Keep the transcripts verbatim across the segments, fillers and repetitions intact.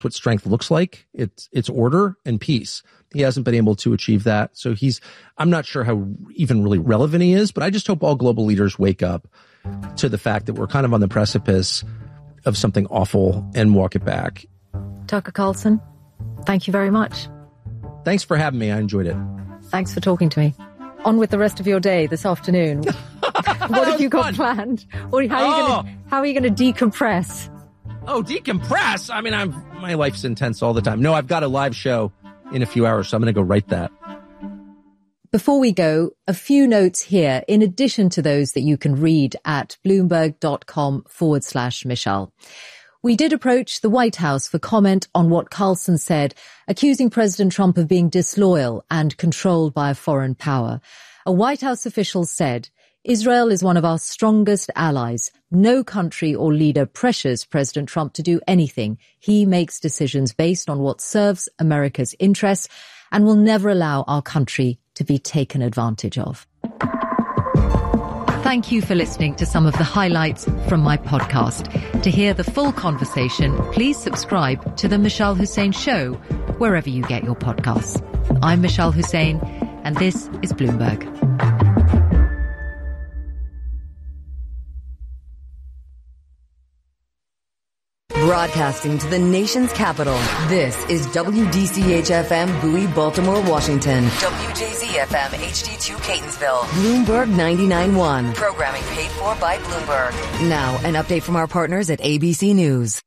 what strength looks like. It's it's order and peace. He hasn't been able to achieve that. So he's, I'm not sure how even really relevant he is, but I just hope all global leaders wake up to the fact that we're kind of on the precipice of something awful and walk it back. Tucker Carlson, thank you very much. Thanks for having me. I enjoyed it. Thanks for talking to me. On with the rest of your day this afternoon. What have you got fun. planned? Or how are you oh. going to, how are you going to decompress? Oh, decompress. I mean, I'm, my life's intense all the time. No, I've got a live show in a few hours, so I'm going to go write that. Before we go, a few notes here, in addition to those that you can read at bloomberg.com forward slash Michelle. We did approach the White House for comment on what Carlson said, accusing President Trump of being disloyal and controlled by a foreign power. A White House official said, Israel is one of our strongest allies. No country or leader pressures President Trump to do anything. He makes decisions based on what serves America's interests and will never allow our country to be taken advantage of. Thank you for listening to some of the highlights from my podcast. To hear the full conversation, please subscribe to The Michelle Hussein Show, wherever you get your podcasts. I'm Michelle Hussein, and this is Bloomberg. Broadcasting to the nation's capital, this is W D C H F M Bowie, Baltimore, Washington. W J Z F M H D two Catonsville. Bloomberg ninety-nine point one. Programming paid for by Bloomberg. Now, an update from our partners at A B C News.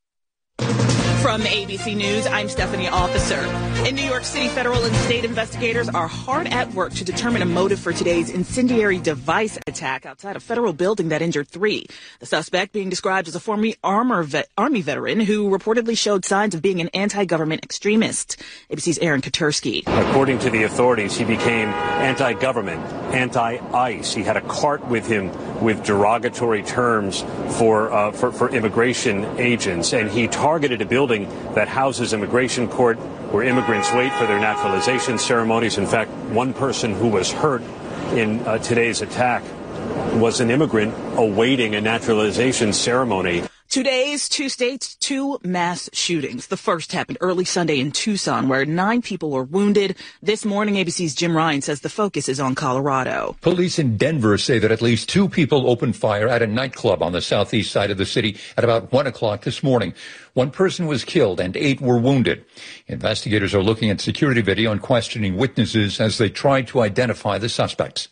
From A B C News, I'm Stephanie Officer. In New York City, federal and state investigators are hard at work to determine a motive for today's incendiary device attack outside a federal building that injured three. The suspect, being described as a former armor vet, Army veteran who reportedly showed signs of being an anti-government extremist. A B C's Aaron Katursky. According to the authorities, he became anti-government, anti-ICE. He had a cart with him with derogatory terms for, uh, for, for immigration agents, and he targeted a building that houses immigration court where immigrants wait for their naturalization ceremonies. In fact, one person who was hurt in uh, today's attack was an immigrant awaiting a naturalization ceremony. Two days, two states, two mass shootings. The first happened early Sunday in Tucson, where nine people were wounded. This morning, A B C's Jim Ryan says the focus is on Colorado. Police in Denver say that at least two people opened fire at a nightclub on the southeast side of the city at about one o'clock this morning. One person was killed and eight were wounded. Investigators are looking at security video and questioning witnesses as they try to identify the suspects.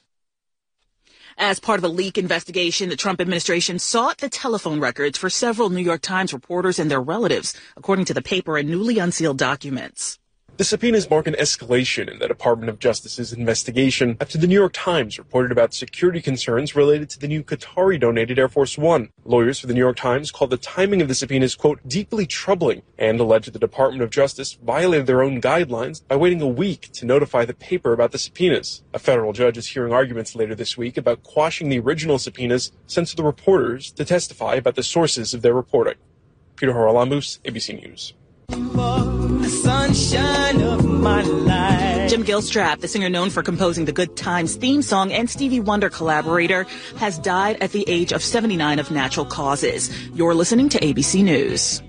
As part of a leak investigation, the Trump administration sought the telephone records for several New York Times reporters and their relatives, according to the paper and newly unsealed documents. The subpoenas mark an escalation in the Department of Justice's investigation after the New York Times reported about security concerns related to the new Qatari-donated Air Force One. Lawyers for the New York Times called the timing of the subpoenas, quote, deeply troubling, and alleged the Department of Justice violated their own guidelines by waiting a week to notify the paper about the subpoenas. A federal judge is hearing arguments later this week about quashing the original subpoenas sent to the reporters to testify about the sources of their reporting. Peter Haralambous, A B C News. The sunshine of my life. Jim Gilstrap, the singer known for composing the Good Times theme song and Stevie Wonder collaborator, has died at the age of seventy-nine of natural causes. You're listening to A B C News.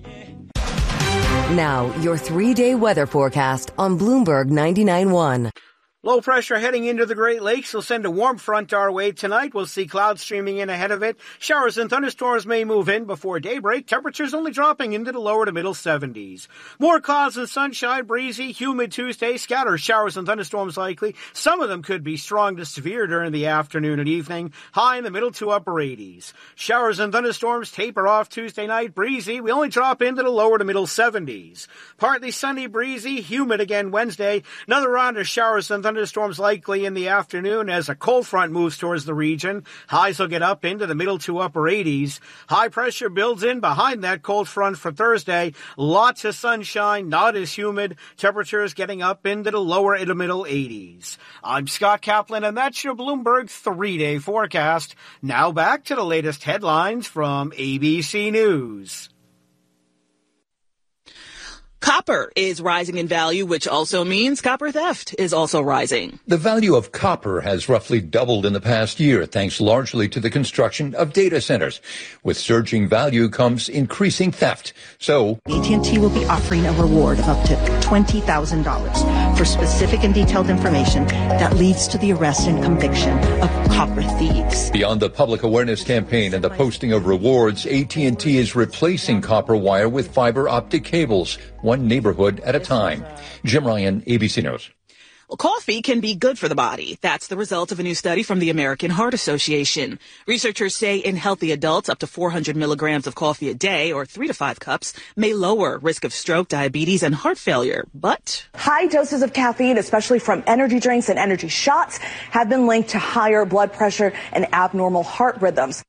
Now, your three-day weather forecast on Bloomberg ninety-nine point one. Low pressure heading into the Great Lakes will send a warm front our way tonight. We'll see clouds streaming in ahead of it. Showers and thunderstorms may move in before daybreak. Temperatures only dropping into the lower to middle seventies. More clouds and sunshine, breezy, humid Tuesday. Scattered showers and thunderstorms likely. Some of them could be strong to severe during the afternoon and evening. High in the middle to upper eighties. Showers and thunderstorms taper off Tuesday night. Breezy. We only drop into the lower to middle seventies. Partly sunny, breezy, humid again Wednesday. Another round of showers and thunderstorms. Thunderstorms likely in the afternoon as a cold front moves towards the region. Highs will get up into the middle to upper eighties. High pressure builds in behind that cold front for Thursday. Lots of sunshine, not as humid. Temperatures getting up into the lower to middle eighties. I'm Scott Kaplan, and that's your Bloomberg three-day forecast. Now back to the latest headlines from A B C News. Cop Copper is rising in value, which also means copper theft is also rising. The value of copper has roughly doubled in the past year, thanks largely to the construction of data centers. With surging value comes increasing theft. So A T and T will be offering a reward of up to twenty thousand dollars for specific and detailed information that leads to the arrest and conviction of copper thieves. Beyond the public awareness campaign and the posting of rewards, A T and T is replacing copper wire with fiber optic cables, one neighborhood at a time. Jim Ryan, A B C News. Well, coffee can be good for the body. That's the result of a new study from the American Heart Association. Researchers say in healthy adults, up to four hundred milligrams of coffee a day, or three to five cups, may lower risk of stroke, diabetes, and heart failure. But high doses of caffeine, especially from energy drinks and energy shots, have been linked to higher blood pressure and abnormal heart rhythms.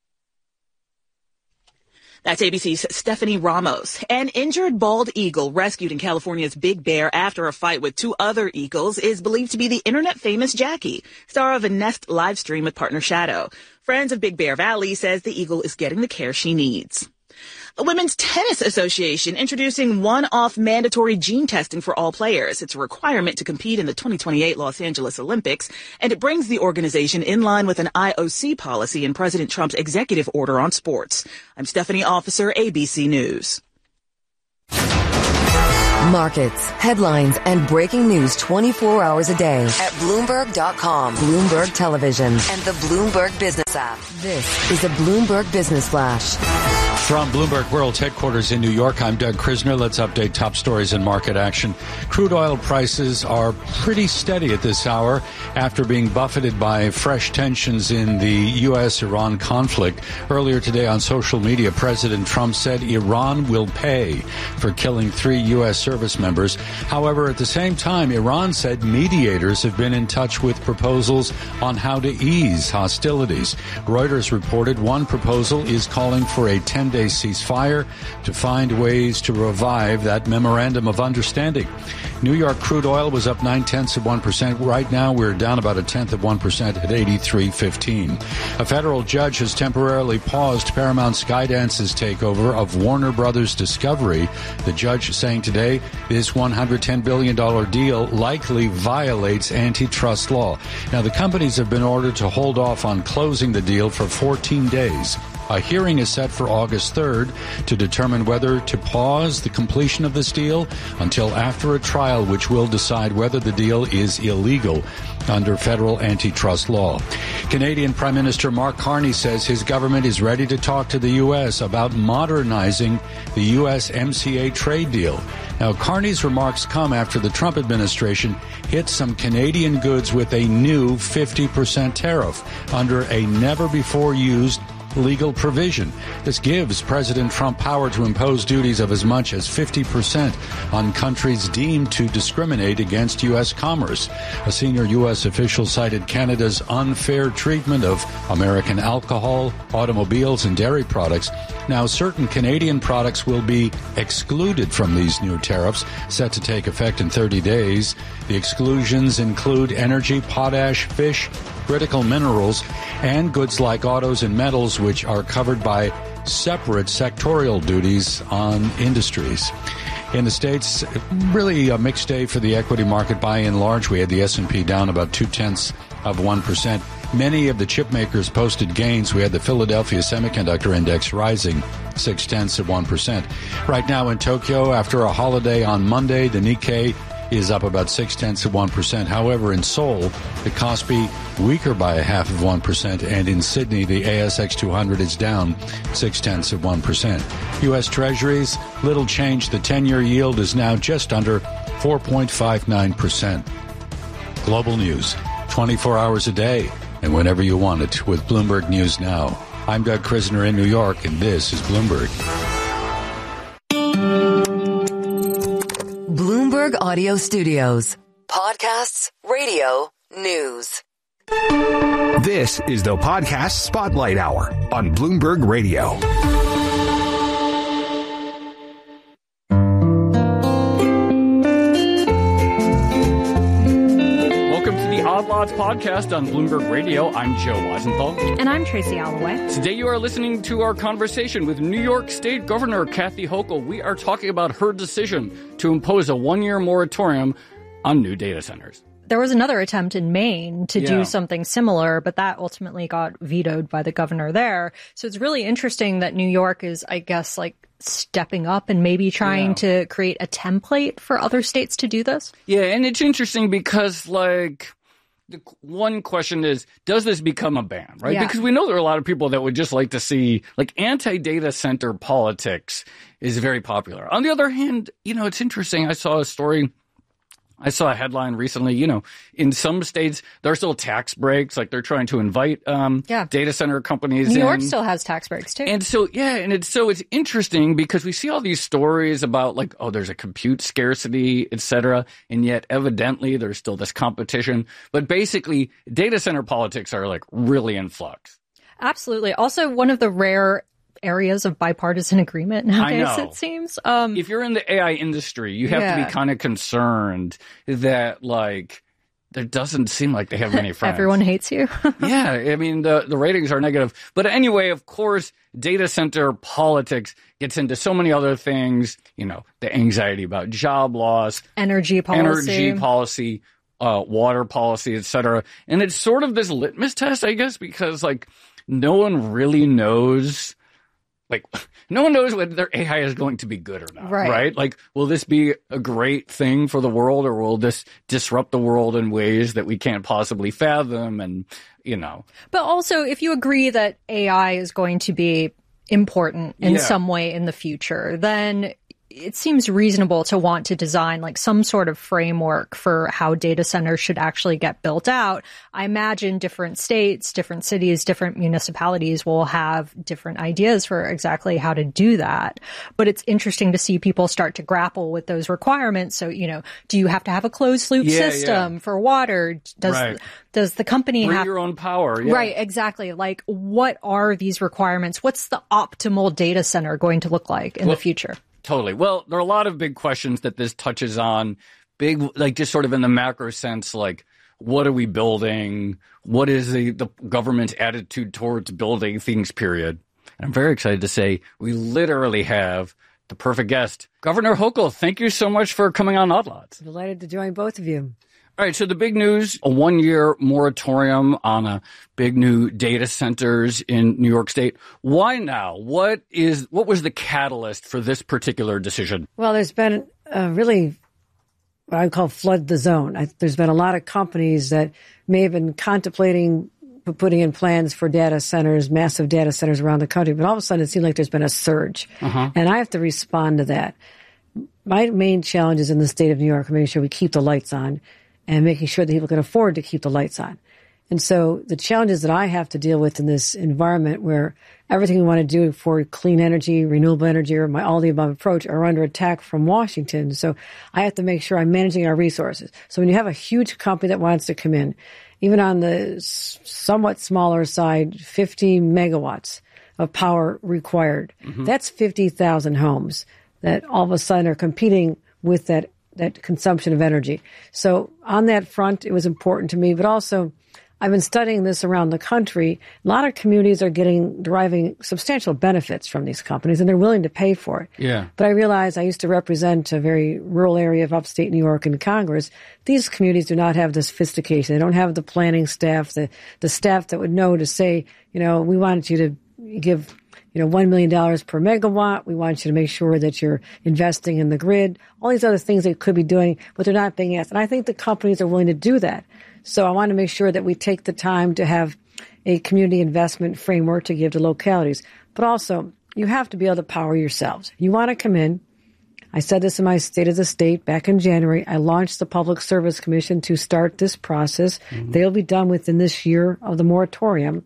That's A B C's Stephanie Ramos. An injured bald eagle rescued in California's Big Bear after a fight with two other eagles is believed to be the internet-famous Jackie, star of a Nest live stream with partner Shadow. Friends of Big Bear Valley says the eagle is getting the care she needs. The Women's Tennis Association introducing one-off mandatory gene testing for all players. It's a requirement to compete in the twenty twenty-eight Los Angeles Olympics, and it brings the organization in line with an I O C policy and President Trump's executive order on sports. I'm Stephanie Officer, A B C News. Markets, headlines, and breaking news twenty-four hours a day at Bloomberg dot com, Bloomberg Television, and the Bloomberg Business app. This is a Bloomberg Business Flash. From Bloomberg World's headquarters in New York, I'm Doug Krisner. Let's update top stories and market action. Crude oil prices are pretty steady at this hour after being buffeted by fresh tensions in the U S Iran conflict. Earlier today on social media, President Trump said Iran will pay for killing three U S service members. However, at the same time, Iran said mediators have been in touch with proposals on how to ease hostilities. Reuters reported one proposal is calling for a ten-day ceasefire to find ways to revive that memorandum of understanding. New York crude oil was up nine-tenths of one percent. Right now, we're down about a tenth of one percent at eighty-three fifteen. A federal judge has temporarily paused Paramount Skydance's takeover of Warner Brothers Discovery. The judge saying today this one hundred ten billion dollars deal likely violates antitrust law. Now, the companies have been ordered to hold off on closing the deal for fourteen days. A hearing is set for August third to determine whether to pause the completion of this deal until after a trial which will decide whether the deal is illegal under federal antitrust law. Canadian Prime Minister Mark Carney says his government is ready to talk to the U S about modernizing the U S M C A trade deal. Now, Carney's remarks come after the Trump administration hit some Canadian goods with a new fifty percent tariff under a never-before-used legal provision. This gives President Trump power to impose duties of as much as fifty percent on countries deemed to discriminate against U S commerce. A senior U S official cited Canada's unfair treatment of American alcohol, automobiles, and dairy products. Now, certain Canadian products will be excluded from these new tariffs, set to take effect in thirty days. The exclusions include energy, potash, fish, critical minerals, and goods like autos and metals, which are covered by separate sectorial duties on industries. In the States, really a mixed day for the equity market by and large. We had the S and P down about two-tenths of one percent. Many of the chip makers posted gains. We had the Philadelphia Semiconductor Index rising six-tenths of one percent. Right now in Tokyo, after a holiday on Monday, the Nikkei is up about six-tenths of one percent. However, in Seoul, the Kospi weaker by a half of one percent, and in Sydney, the A S X two hundred is down six-tenths of one percent. U S Treasuries, little change. The ten-year yield is now just under four point five nine percent. Global news, twenty-four hours a day, and whenever you want it, with Bloomberg News Now. I'm Doug Krisner in New York, and this is Bloomberg. Bloomberg Audio Studios. Podcasts, radio, news. This is the Podcast Spotlight Hour on Bloomberg Radio. Welcome to the Odd Lots Thoughts podcast on Bloomberg Radio. I'm Joe Weisenthal. And I'm Tracy Alloway. Today you are listening to our conversation with New York State Governor Kathy Hochul. We are talking about her decision to impose a one-year moratorium on new data centers. There was another attempt in Maine to Yeah. do something similar, but that ultimately got vetoed by the governor there. So it's really interesting that New York is, I guess, like stepping up and maybe trying Yeah. to create a template for other states to do this. Yeah, and it's interesting because, like, the one question is, does this become a ban, right? Yeah. Because we know there are a lot of people that would just like to see, like, anti-data center politics is very popular. On the other hand, you know, it's interesting. I saw a story I saw a headline recently, you know, in some states, there are still tax breaks, like they're trying to invite um, Yeah. data center companies New in. York still has tax breaks, too. And so, yeah, and it's so it's interesting because we see all these stories about like, oh, there's a compute scarcity, et cetera, and yet evidently there's still this competition. But basically, data center politics are like really in flux. Absolutely. Also, one of the rare areas of bipartisan agreement nowadays, I know. it seems. Um, if you're in the A I industry, you have to Yeah. be kind of concerned that like there doesn't seem like they have many friends. Everyone hates you. Yeah, I mean, the, the ratings are negative. But anyway, of course, data center politics gets into so many other things, you know, the anxiety about job loss, Energy policy. energy policy, uh, water policy, et cetera. And it's sort of this litmus test, I guess, because like no one really knows. Like, no one knows whether their A I is going to be good or not, Right. right? Like, will this be a great thing for the world or will this disrupt the world in ways that we can't possibly fathom? And, you know. But also, if you agree that A I is going to be important in Yeah. some way in the future, then it seems reasonable to want to design like some sort of framework for how data centers should actually get built out. I imagine different states, different cities, different municipalities will have different ideas for exactly how to do that. But it's interesting to see people start to grapple with those requirements. So, you know, do you have to have a closed loop Yeah, system yeah. for water? Does Right. does the company Bring have your own power. Yeah. Right, exactly. Like, what are these requirements? What's the optimal data center going to look like in Well, the future? Totally. Well, there are a lot of big questions that this touches on. Big, like just sort of in the macro sense, like what are we building? What is the, the government's attitude towards building things, period? And I'm very excited to say we literally have the perfect guest. Governor Hochul, thank you so much for coming on Odd Lots. Delighted to join both of you. All right, so the big news, a one-year moratorium on a big new data centers in New York State. Why now? What is what was the catalyst for this particular decision? Well, there's been a really what I call flood the zone. I, there's been a lot of companies that may have been contemplating putting in plans for data centers, massive data centers around the country, but all of a sudden it seems like there's been a surge. Uh-huh. And I have to respond to that. My main challenge is in the state of New York, making sure we keep the lights on and making sure that people can afford to keep the lights on. And so the challenges that I have to deal with in this environment where everything we want to do for clean energy, renewable energy, or my all the above approach are under attack from Washington. So I have to make sure I'm managing our resources. So when you have a huge company that wants to come in, even on the somewhat smaller side, fifty megawatts of power required, Mhm. that's fifty thousand homes that all of a sudden are competing with that that consumption of energy. So on that front, it was important to me, but also I've been studying this around the country. A lot of communities are getting, deriving substantial benefits from these companies, and they're willing to pay for it. Yeah. But I realize I used to represent a very rural area of upstate New York in Congress. These communities do not have the sophistication. They don't have the planning staff, the, the staff that would know to say, you know, we wanted you to give you know, one million dollars per megawatt. We want you to make sure that you're investing in the grid, all these other things they could be doing, but they're not being asked. And I think the companies are willing to do that. So I want to make sure that we take the time to have a community investment framework to give to localities. But also, you have to be able to power yourselves. You want to come in. I said this in my State of the State back in January. I launched the Public Service Commission to start this process. Mm-hmm. They'll be done within this year of the moratorium,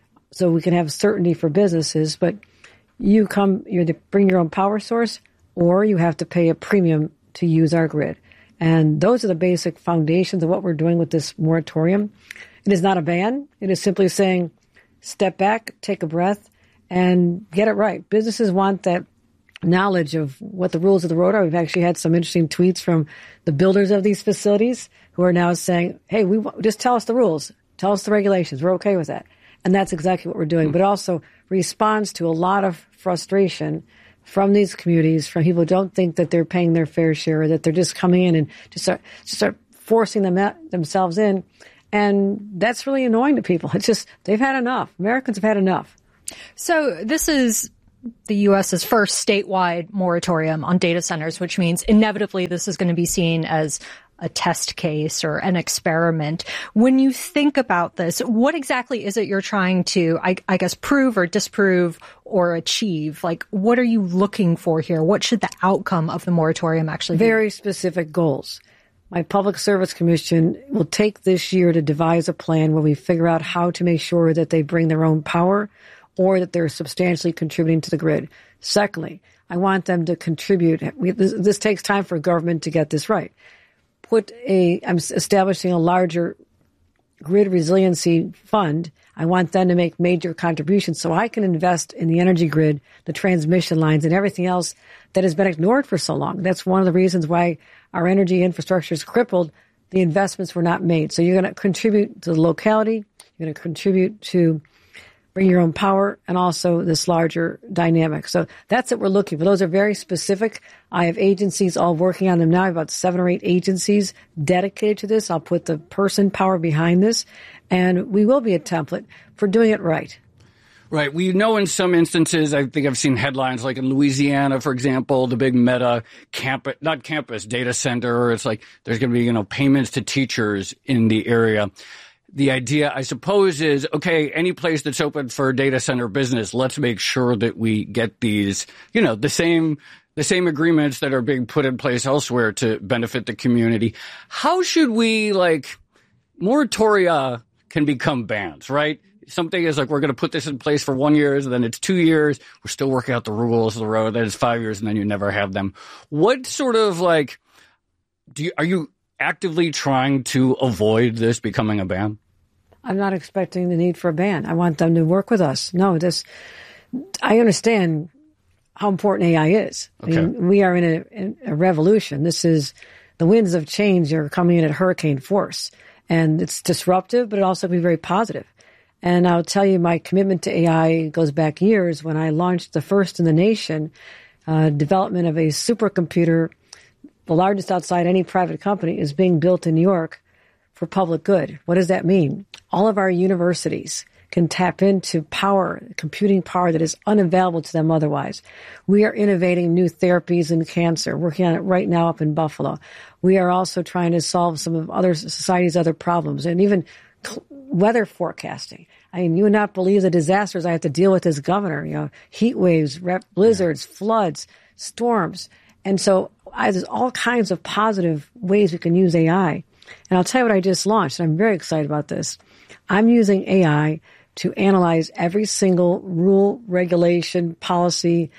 so we can have certainty for businesses. But you come, you either bring your own power source or you have to pay a premium to use our grid. And those are the basic foundations of what we're doing with this moratorium. It is not a ban. It is simply saying, step back, take a breath, and get it right. Businesses want that knowledge of what the rules of the road are. We've actually had some interesting tweets from the builders of these facilities who are now saying, hey, we just tell us the rules. Tell us the regulations. We're okay with that. And that's exactly what we're doing. But it also responds to a lot of frustration from these communities, from people who don't think that they're paying their fair share, that they're just coming in and just start, just start forcing them at, themselves in. And that's really annoying to people. It's just, they've had enough. Americans have had enough. So this is the U S's first statewide moratorium on data centers, which means inevitably this is going to be seen as a test case or an experiment. When you think about this, what exactly is it you're trying to, I, I guess, prove or disprove or achieve? Like, what are you looking for here? What should the outcome of the moratorium actually be? Very specific goals. My Public Service Commission will take this year to devise a plan where we figure out how to make sure that they bring their own power or that they're substantially contributing to the grid. Secondly, I want them to contribute. We, this, this takes time for government to get this right. Put a, I'm establishing a larger grid resiliency fund. I want them to make major contributions so I can invest in the energy grid, the transmission lines, and everything else that has been ignored for so long. That's one of the reasons why our energy infrastructure is crippled. The investments were not made. So you're going to contribute to the locality. You're going to contribute to bring your own power and also this larger dynamic. So that's what we're looking for. Those are very specific. I have agencies all working on them now. I have about seven or eight agencies dedicated to this. I'll put the person power behind this, and we will be a template for doing it right. Right. We know in some instances, I think I've seen headlines like in Louisiana, for example, the big Meta campus, not campus, data center. It's like there's going to be, you know, payments to teachers in the area. The idea, I suppose, is, okay, any place that's open for data center business, let's make sure that we get these, you know, the same the same agreements that are being put in place elsewhere to benefit the community. How should we, like, moratoria can become bans, right? Something is like, we're going to put this in place for one year, and then it's two years. We're still working out the rules of the road. Then it's five years, and then you never have them. What sort of, like, do you, are you actively trying to avoid this becoming a ban? I'm not expecting the need for a ban. I want them to work with us. No, this, I understand how important A I is. Okay. I mean, we are in a, in a revolution. This is, the winds of change are coming in at hurricane force, and it's disruptive, but it also can be very positive. And I'll tell you, my commitment to A I goes back years when I launched the first in the nation uh, development of a supercomputer. The largest outside any private company is being built in New York for public good. What does that mean? All of our universities can tap into power, computing power that is unavailable to them otherwise. We are innovating new therapies in cancer, working on it right now up in Buffalo. We are also trying to solve some of other society's other problems, and even weather forecasting. I mean, you would not believe the disasters I have to deal with as governor, you know, heat waves, blizzards, yeah. floods, storms. And so I, there's all kinds of positive ways we can use A I. And I'll tell you what I just launched, and I'm very excited about this. I'm using A I to analyze every single rule, regulation, policy,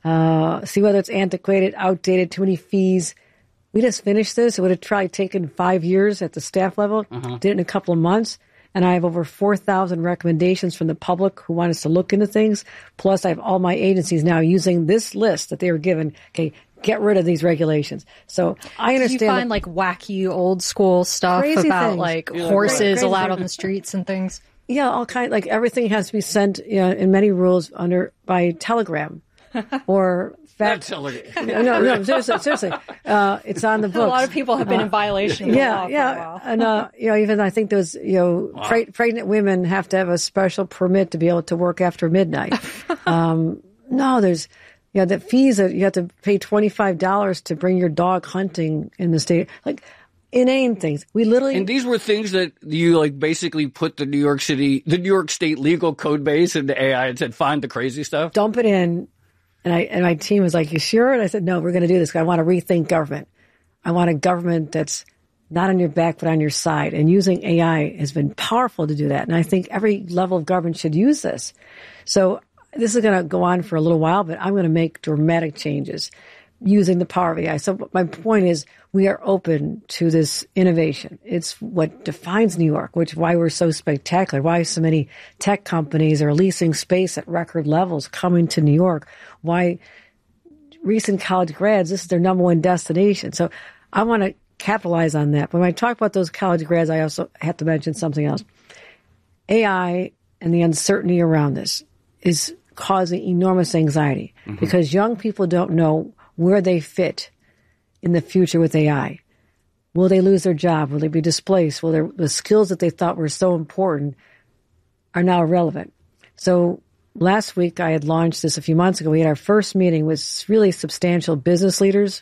uh, see whether it's antiquated, outdated, too many fees. We just finished this. It would have probably taken five years at the staff level. Uh-huh. Did it in a couple of months. And I have over four thousand recommendations from the public who want us to look into things. Plus, I have all my agencies now using this list that they were given. Okay, get rid of these regulations. So I understand. Do you find like wacky old school stuff about things. like yeah, horses crazy allowed things. on the streets and things? Yeah, all kind. Like everything has to be sent, you know, in many rules under by telegram or fax. Not telegram. no, no, seriously, seriously. Uh, it's on the books. A lot of people have been uh, in violation of the yeah, law for yeah. a while. And uh, you know, even I think those, you know, wow. pre- pregnant women have to have a special permit to be able to work after midnight. um, no, there's. Yeah, the fees that you have to pay twenty-five dollars to bring your dog hunting in the state, like inane things. We literally and these were things that you like basically put the New York City, the New York State legal code base into A I and said, find the crazy stuff. Dump it in, and I and my team was like, "You sure?" And I said, "No, we're going to do this. I want to rethink government. I want a government that's not on your back but on your side." And using A I has been powerful to do that. And I think every level of government should use this. So. This is going to go on for a little while, but I'm going to make dramatic changes using the power of A I. So my point is we are open to this innovation. It's what defines New York, which is why we're so spectacular, why so many tech companies are leasing space at record levels coming to New York, why recent college grads, this is their number one destination. So I want to capitalize on that. But when I talk about those college grads, I also have to mention something else. A I and the uncertainty around this is causing enormous anxiety mm-hmm. because young people don't know where they fit in the future with A I. Will they lose their job? Will they be displaced? Will their, the skills that they thought were so important are now irrelevant? So last week, I had launched this a few months ago. We had our first meeting with really substantial business leaders,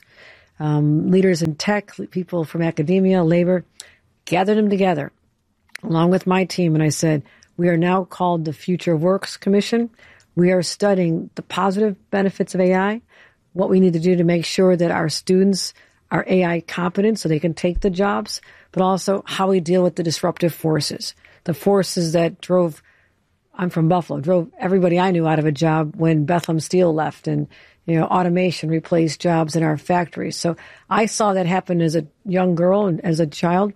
um, leaders in tech, people from academia, labor, gathered them together along with my team. And I said, we are now called the Future Works Commission. We are studying the positive benefits of A I, what we need to do to make sure that our students are A I competent so they can take the jobs, but also how we deal with the disruptive forces, the forces that drove, I'm from Buffalo, drove everybody I knew out of a job when Bethlehem Steel left and, you know, automation replaced jobs in our factories. So I saw that happen as a young girl and as a child.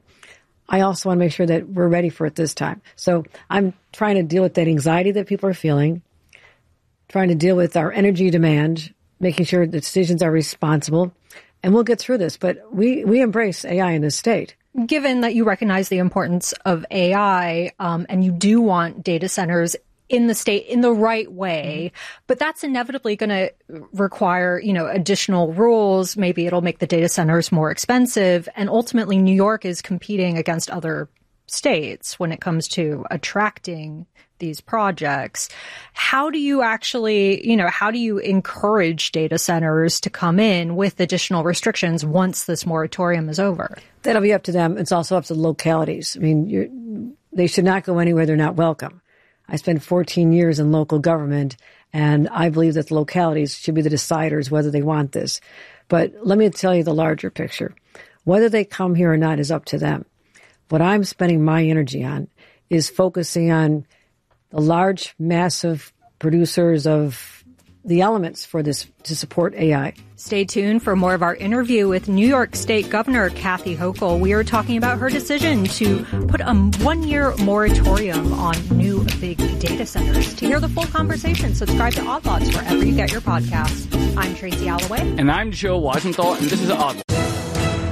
I also want to make sure that we're ready for it this time. So I'm trying to deal with that anxiety that people are feeling, trying to deal with our energy demand, making sure the decisions are responsible. And we'll get through this, but we, we embrace A I in this state. Given that you recognize the importance of A I, um, and you do want data centers in the state in the right way, mm-hmm. but that's inevitably going to require, you know, additional rules. Maybe it'll make the data centers more expensive. And ultimately, New York is competing against other states when it comes to attracting these projects. How do you actually, you know, how do you encourage data centers to come in with additional restrictions once this moratorium is over? That'll be up to them. It's also up to the localities. I mean, you're, they should not go anywhere they're not welcome. I spent fourteen years in local government, and I believe that the localities should be the deciders whether they want this. But let me tell you the larger picture. Whether they come here or not is up to them. What I'm spending my energy on is focusing on the large, massive producers of the elements for this to support A I. Stay tuned for more of our interview with New York State Governor Kathy Hochul. We are talking about her decision to put a one-year moratorium on new big data centers. To hear the full conversation, subscribe to Odd Lots wherever you get your podcasts. I'm Tracy Alloway. And I'm Joe Weisenthal, and this is Odd Lots.